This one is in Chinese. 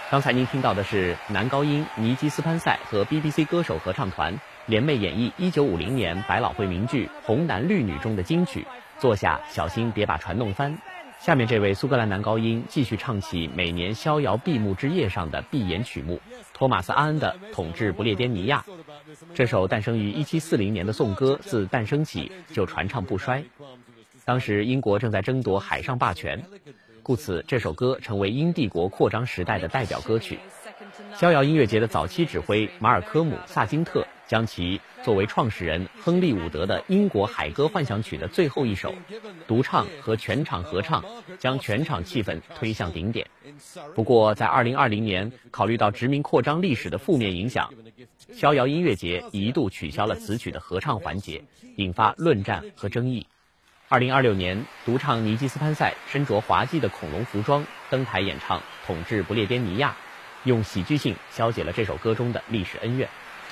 刚才您听到的是男高音尼基斯潘塞和 BBC 歌手合唱团联袂演绎1950年百老汇名剧《红男绿女》中的金曲《坐下，小心别把船弄翻》。下面这位苏格兰男高音继续唱起每年逍遥闭幕之夜上的闭演曲目托马斯·阿恩的《统治不列颠尼亚》。这首诞生于1740年的颂歌自诞生起就传唱不衰。当时英国正在争夺海上霸权，故此这首歌成为英帝国扩张时代的代表歌曲。逍遥音乐节的早期指挥马尔科姆·萨金特将其作为创始人亨利·伍德的英国海歌幻想曲的最后一首，独唱和全场合唱将全场气氛推向顶点。不过在2020年，考虑到殖民扩张历史的负面影响，逍遥音乐节一度取消了此曲的合唱环节，引发论战和争议。2026年，独唱尼基斯潘塞身着滑稽的恐龙服装登台演唱《统治不列颠尼亚》，用喜剧性消解了这首歌中的历史恩怨。